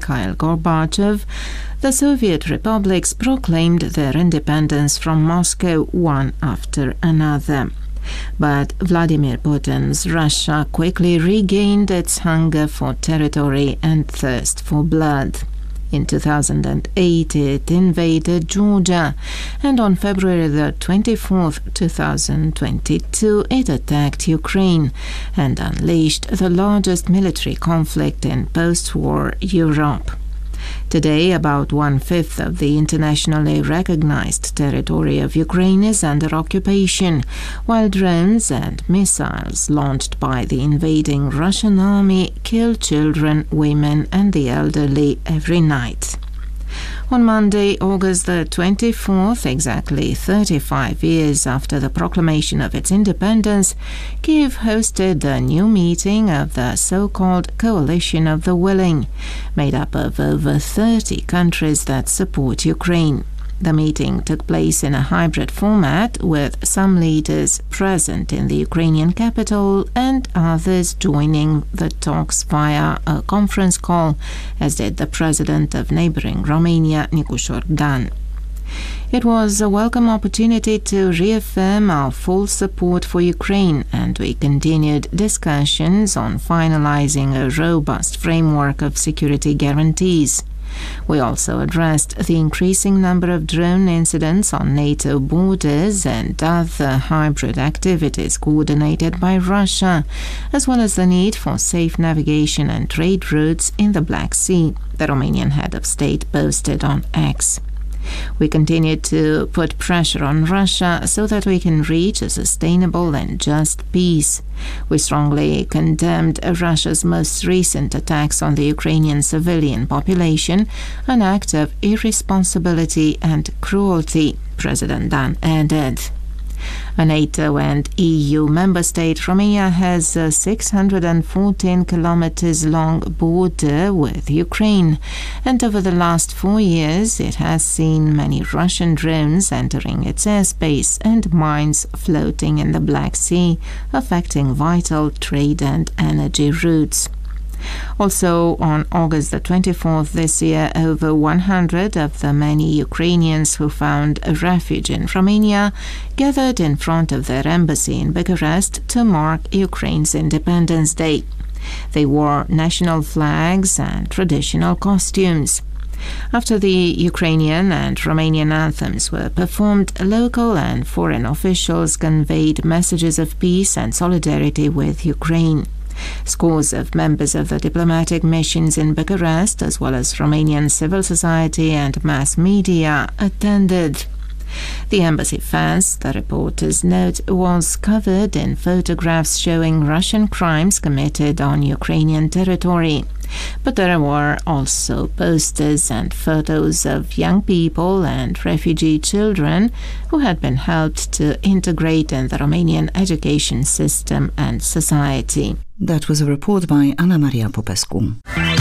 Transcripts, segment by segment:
Mikhail Gorbachev, the Soviet republics proclaimed their independence from Moscow one after another. But Vladimir Putin's Russia quickly regained its hunger for territory and thirst for blood. In 2008, it invaded Georgia, and on February the 24th, 2022, it attacked Ukraine and unleashed the largest military conflict in post-war Europe. Today, about one-fifth of the internationally recognized territory of Ukraine is under occupation, while drones and missiles launched by the invading Russian army kill children, women, and the elderly every night. On Monday, August the 24th, exactly 35 years after the proclamation of its independence, Kyiv hosted a new meeting of the so-called Coalition of the Willing, made up of over 30 countries that support Ukraine. The meeting took place in a hybrid format, with some leaders present in the Ukrainian capital and others joining the talks via a conference call, as did the president of neighboring Romania, Nicu Șordan. It was a welcome opportunity to reaffirm our full support for Ukraine, and we continued discussions on finalizing a robust framework of security guarantees. We also addressed the increasing number of drone incidents on NATO borders and other hybrid activities coordinated by Russia, as well as the need for safe navigation and trade routes in the Black Sea, the Romanian head of state posted on X. We continued to put pressure on Russia so that we can reach a sustainable and just peace. We strongly condemned Russia's most recent attacks on the Ukrainian civilian population, an act of irresponsibility and cruelty, President Dan added. A NATO and EU member state, Romania has a 614 kilometers long border with Ukraine, and over the last 4 years it has seen many Russian drones entering its airspace and mines floating in the Black Sea, affecting vital trade and energy routes. Also, on August the 24th this year, over 100 of the many Ukrainians who found a refuge in Romania gathered in front of their embassy in Bucharest to mark Ukraine's Independence Day. They wore national flags and traditional costumes. After the Ukrainian and Romanian anthems were performed, local and foreign officials conveyed messages of peace and solidarity with Ukraine. Scores of members of the diplomatic missions in Bucharest, as well as Romanian civil society and mass media, attended. The embassy fence, the reporters note, was covered in photographs showing Russian crimes committed on Ukrainian territory. But there were also posters and photos of young people and refugee children who had been helped to integrate in the Romanian education system and society. That was a report by Ana Maria Popescu.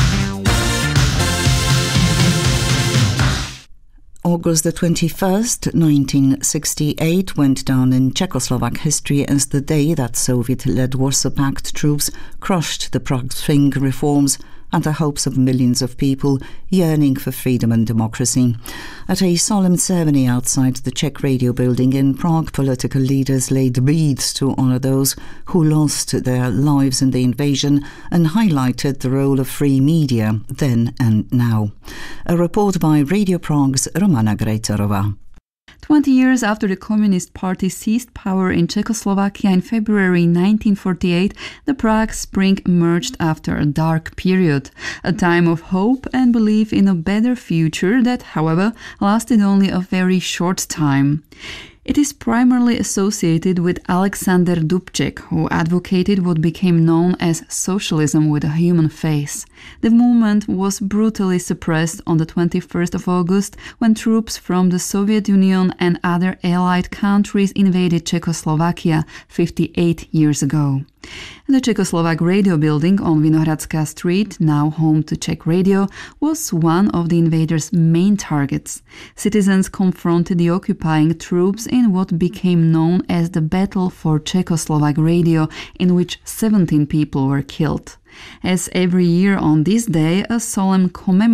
August the 21st, 1968 went down in Czechoslovak history as the day that Soviet-led Warsaw Pact troops crushed the Prague-Spring reforms and the hopes of millions of people yearning for freedom and democracy. At a solemn ceremony outside the Czech Radio building in Prague, political leaders laid wreaths to honour those who lost their lives in the invasion and highlighted the role of free media then and now. A report by Radio Prague's Romana Grejterova. 20 years after the Communist Party seized power in Czechoslovakia in February 1948, the Prague Spring emerged after a dark period, a time of hope and belief in a better future that, however, lasted only a very short time. It is primarily associated with Alexander Dubček, who advocated what became known as socialism with a human face. The movement was brutally suppressed on the 21st of August when troops from the Soviet Union and other allied countries invaded Czechoslovakia 58 years ago. The Czechoslovak Radio building on Vinohradská Street, now home to Czech Radio, was one of the invaders' main targets. Citizens confronted the occupying troops in what became known as the Battle for Czechoslovak Radio, in which 17 people were killed. As every year on this day, a solemn commemoration